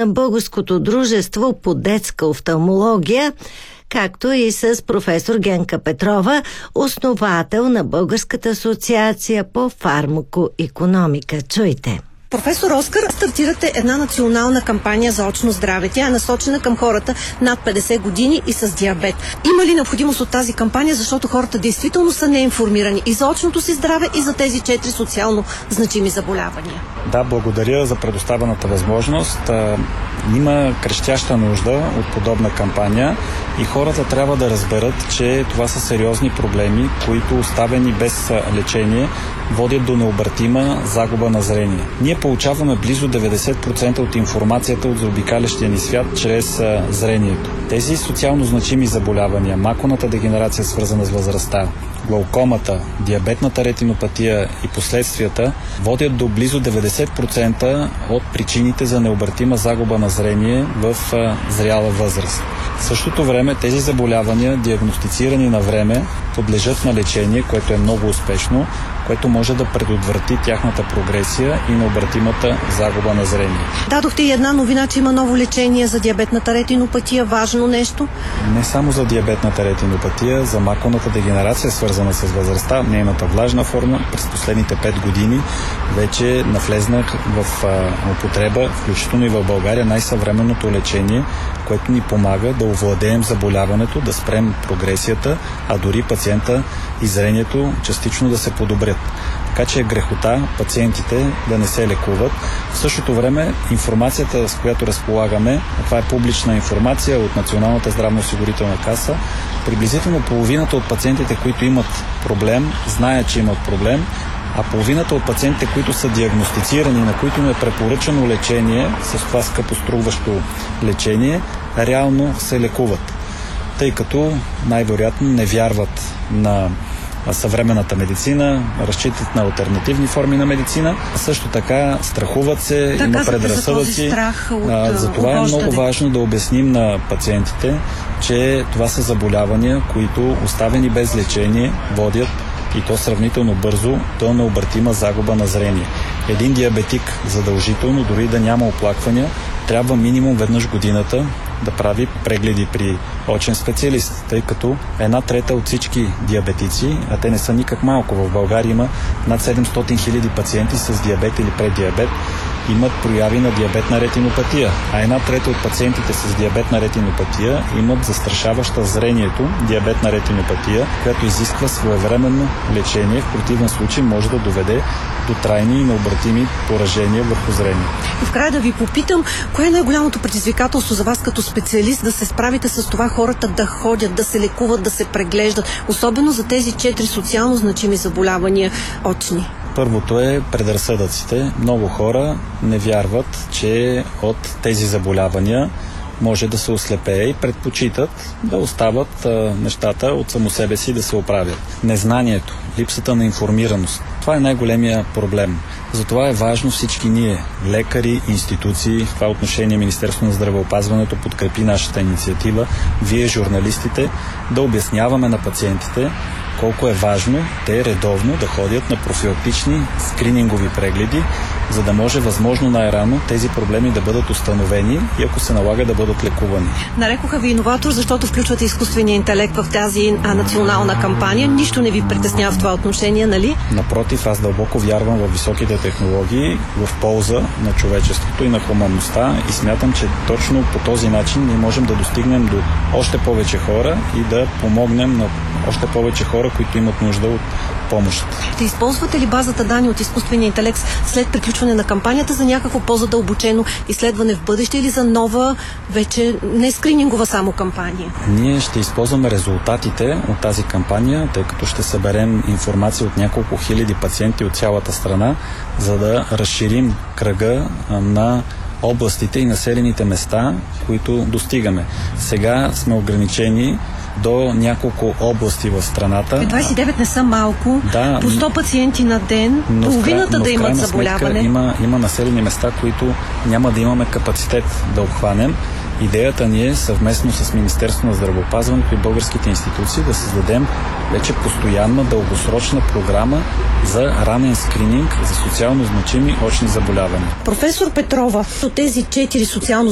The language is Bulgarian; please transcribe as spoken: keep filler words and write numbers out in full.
на Българското дружество по детска офталмология, както и с професор Генка Петрова, основател на Българската асоциация по фармакоикономика. Чуйте! Професор Оскар, стартирате една национална кампания за очно здраве. Тя е насочена към хората над петдесет години и с диабет. Има ли необходимост от тази кампания, защото хората действително са неинформирани и за очното си здраве, и за тези четири социално значими заболявания? Да, благодаря за предоставената възможност. Има крещяща нужда от подобна кампания и хората трябва да разберат, че това са сериозни проблеми, които оставени без лечение водят до необратима загуба на зрение. Ние получаваме близо деветдесет процента от информацията от заобикалящия ни свят чрез а, зрението. Тези социално значими заболявания, макулната дегенерация, свързана с възрастта, глаукомата, диабетната ретинопатия и последствията водят до близо деветдесет процента от причините за необратима загуба на зрение в а, зряла възраст. В същото време тези заболявания, диагностицирани на време, подлежат на лечение, което е много успешно, което може да предотврати тяхната прогресия и необратимата загуба на зрение. Дадохте и една новина, че има ново лечение за диабетната ретинопатия. Важно нещо? Не само за диабетната ретинопатия, за макулната дегенерация, свързана с възрастта, нейната влажна форма, през последните пет години вече навлезнах в а, употреба, включително и в България, най-съвременното лечение, което ни помага да овладеем заболяването, да спрем прогресията, а дори пациента и зрението частично да се подобрят. Така че е грехота пациентите да не се лекуват. В същото време информацията, с която разполагаме, това е публична информация от Националната здравноосигурителна каса, приблизително половината от пациентите, които имат проблем, знаят, че имат проблем, а половината от пациентите, които са диагностицирани, на които им е препоръчано лечение, с това скъпоструващо лечение, реално се лекуват, тъй като най-вероятно не вярват на съвременната медицина, разчитат на алтернативни форми на медицина, а също така страхуват се, да, има предразсъдъци. От, Затова е много важно да обясним на пациентите, че това са заболявания, които оставени без лечение водят, и то сравнително бързо, до необратима загуба на зрение. Един диабетик задължително, дори да няма оплаквания, трябва минимум веднъж годината да прави прегледи при очен специалист, тъй като една трета от всички диабетици, а те не са никак малко, в България има над седемстотин хиляди пациенти с диабет или преддиабет, имат прояви на диабетна ретинопатия, а една трета от пациентите с диабетна ретинопатия имат застрашаваща зрението диабетна ретинопатия, която изисква своевременно лечение, в противен случай може да доведе до трайни и необратими поражения върху зрение. И в края да ви попитам, кое е най-голямото предизвикателство за вас като специалист да се справите с това хората да ходят, да се лекуват, да се преглеждат, особено за тези четири социално значими заболявания очни? Първото е предразсъдъците. Много хора не вярват, че от тези заболявания може да се ослепее и предпочитат да остават а, нещата от само себе си да се оправят. Незнанието, липсата на информираност, това е най-големия проблем. Затова е важно всички ние, лекари, институции, в това отношение Министерството на здравеопазването подкрепи нашата инициатива, вие, журналистите, да обясняваме на пациентите колко е важно те редовно да ходят на профилактични скринингови прегледи, за да може възможно най-рано тези проблеми да бъдат установени и ако се налага да бъдат лекувани. Нарекоха ви иноватор, защото включвате изкуствения интелект в тази а, национална кампания. Нищо не ви притеснява в това отношение, нали? Напротив, аз дълбоко вярвам в високите технологии, в полза на човечеството и на хуманността и смятам, че точно по този начин ние можем да достигнем до още повече хора и да помогнем на още повече хора, които имат нужда от помощ. Ще използвате ли базата данни от изкуствения интелект след приключване на кампанията за някакво по-задълбочено изследване в бъдеще или за нова, вече не скринингова само кампания? Ние ще използваме резултатите от тази кампания, тъй като ще съберем информация от няколко хиляди пациенти от цялата страна, за да разширим кръга на областите и населените места, които достигаме. Сега сме ограничени до няколко области в страната. двадесет и девет не са малко, да, по сто пациенти на ден, но половината но да имат заболяване. Има, има населени места, които няма да имаме капацитет да обхванем. Идеята ни е съвместно с Министерството на здравеопазването и българските институции да създадем вече постоянна дългосрочна програма за ранен скрининг за социално значими очни заболявания. Професор Петрова, от тези четири социално